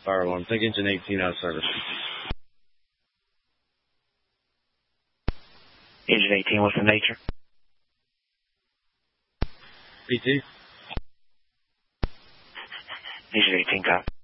fire alarm. Think engine 18 out of service. Engine 18, what's the nature? PT. Engine 18, copy.